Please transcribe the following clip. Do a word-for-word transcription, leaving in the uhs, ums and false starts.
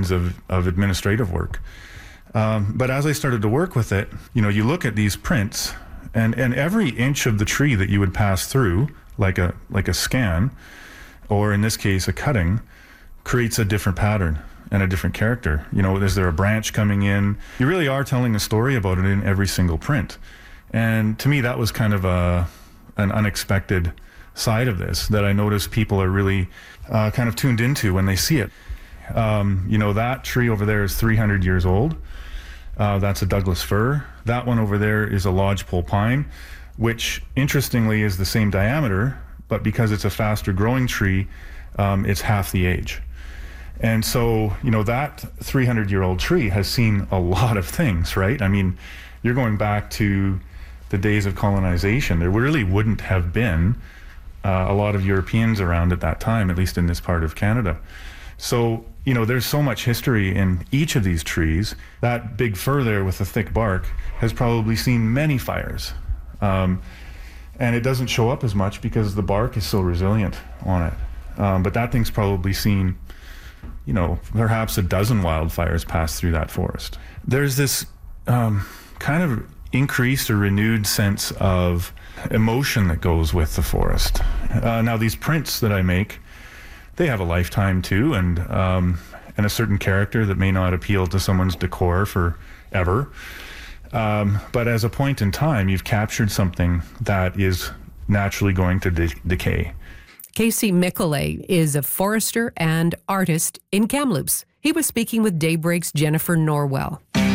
tons of, of administrative work. Um, but as I started to work with it, you know, you look at these prints, and, and every inch of the tree that you would pass through, like a like a scan, or in this case, a cutting, creates a different pattern and a different character. You know, is there a branch coming in? You really are telling a story about it in every single print. And to me, that was kind of a an unexpected side of this that I noticed people are really uh, kind of tuned into when they see it. Um, you know, that tree over there is three hundred years old. Uh, that's a Douglas fir. That one over there is a lodgepole pine, which interestingly is the same diameter, but because it's a faster growing tree, um, it's half the age. And so, you know, that three hundred year old tree has seen a lot of things, right? I mean, you're going back to the days of colonization. There really wouldn't have been uh, a lot of Europeans around at that time, at least in this part of Canada. So, you know, there's so much history in each of these trees. That big fir there with the thick bark has probably seen many fires. Um, and it doesn't show up as much because the bark is so resilient on it. Um, but that thing's probably seen, you know, perhaps a dozen wildfires pass through that forest. There's this um, kind of increased or renewed sense of emotion that goes with the forest. Uh, now, these prints that I make, they have a lifetime too, and um, and a certain character that may not appeal to someone's decor forever. Um, but as a point in time, you've captured something that is naturally going to de- decay. Casey Michelet is a forester and artist in Kamloops. He was speaking with Daybreak's Jennifer Norwell.